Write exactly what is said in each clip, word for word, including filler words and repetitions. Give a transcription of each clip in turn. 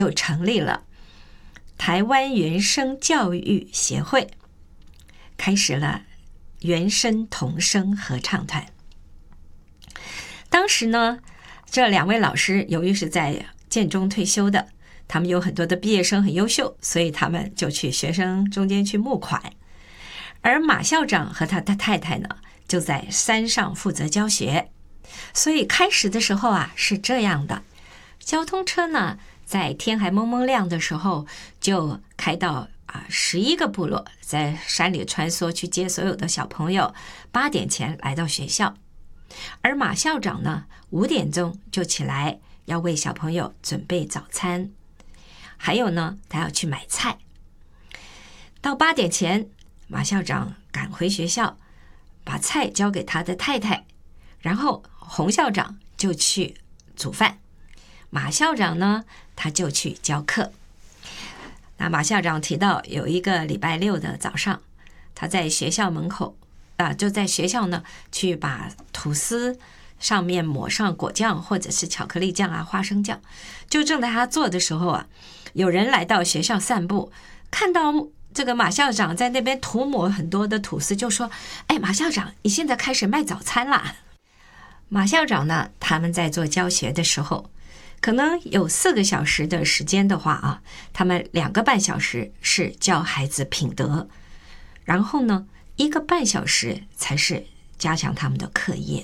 又成立了台湾原声教育协会，开始了原声童声合唱团。当时呢，这两位老师由于是在建中退休的，他们有很多的毕业生很优秀，所以他们就去学生中间去募款。而马校长和他的太太呢，就在山上负责教学。所以开始的时候啊是这样的，交通车呢在天还蒙蒙亮的时候就开到啊十一个部落，在山里穿梭去接所有的小朋友，八点前来到学校。而马校长呢，五点钟就起来要为小朋友准备早餐，还有呢他要去买菜。到八点前，马校长赶回学校，把菜交给他的太太，然后洪校长就去煮饭，马校长呢他就去教课。那马校长提到有一个礼拜六的早上，他在学校门口啊，就在学校呢去把吐司上面抹上果酱或者是巧克力酱啊、花生酱。就正在他做的时候啊，有人来到学校散步，看到这个马校长在那边涂抹很多的吐司，就说：哎，马校长，你现在开始卖早餐啦。马校长呢，他们在做教学的时候，可能有四个小时的时间的话啊，他们两个半小时是教孩子品德，然后呢，一个半小时才是加强他们的课业。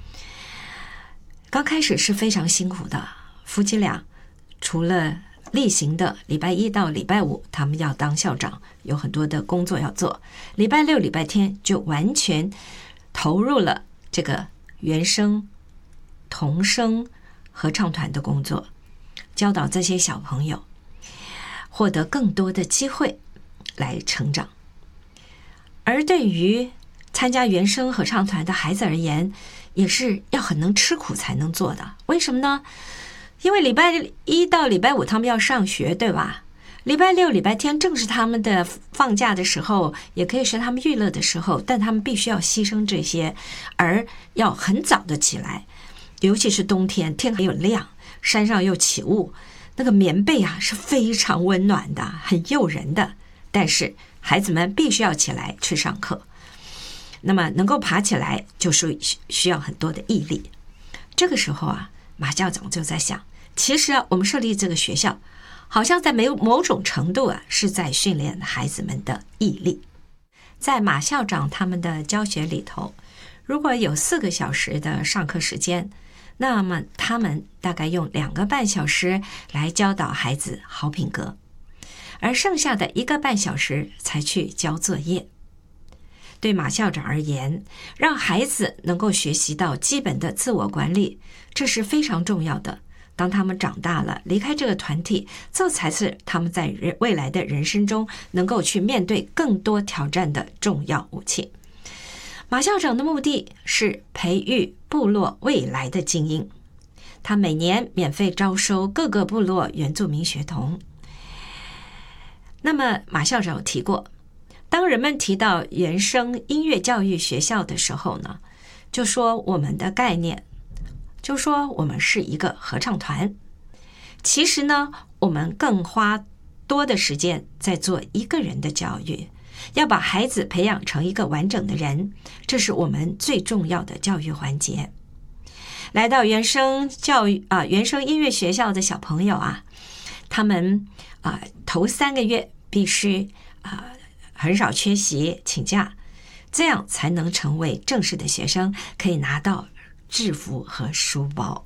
刚开始是非常辛苦的，夫妻俩除了例行的礼拜一到礼拜五他们要当校长，有很多的工作要做，礼拜六礼拜天就完全投入了这个原声童声合唱团的工作，教导这些小朋友获得更多的机会来成长。而对于参加原声合唱团的孩子而言，也是要很能吃苦才能做的。为什么呢？因为礼拜一到礼拜五他们要上学，对吧？礼拜六礼拜天正是他们的放假的时候，也可以是他们娱乐的时候，但他们必须要牺牲这些，而要很早的起来，尤其是冬天，天还有亮，山上又起雾，那个棉被啊是非常温暖的，很诱人的，但是孩子们必须要起来去上课。那么能够爬起来就是需要很多的毅力。这个时候啊，马校长就在想，其实啊，我们设立这个学校好像在某种程度啊是在训练孩子们的毅力。在马校长他们的教学里头，如果有四个小时的上课时间，那么他们大概用两个半小时来教导孩子好品格，而剩下的一个半小时才去交作业。对马校长而言，让孩子能够学习到基本的自我管理，这是非常重要的。当他们长大了，离开这个团体，这才是他们在未来的人生中能够去面对更多挑战的重要武器。马校长的目的是培育部落未来的精英，他每年免费招收各个部落原住民学童。那么马校长有提过，当人们提到原声音乐教育学校的时候呢，就说我们的概念，就说我们是一个合唱团。其实呢，我们更花多的时间在做一个人的教育，要把孩子培养成一个完整的人，这是我们最重要的教育环节。来到原声教育啊，原声音乐学校的小朋友啊，他们啊头三个月必须啊很少缺席请假，这样才能成为正式的学生，可以拿到制服和书包。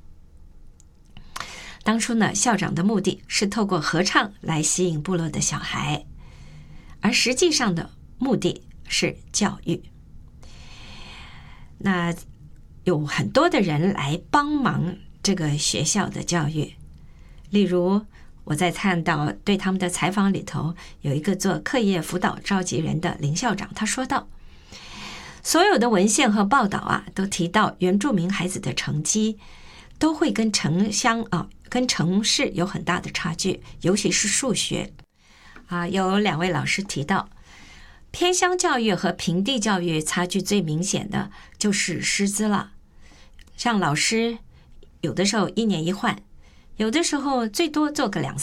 当初呢，校长的目的是透过合唱来吸引部落的小孩，而实际上的目的是教育。那有很多的人来帮忙这个学校的教育，例如我在看到对他们的采访里头，有一个做课业辅导召集人的林校长，他说道，所有的文献和报道啊，都提到原住民孩子的成绩都会跟城乡啊，跟城市有很大的差距，尤其是数学啊。有两位老师提到，偏乡教育和平地教育差距最明显的就是师资了。像老师有的时候一年一换，有的时候最多做个两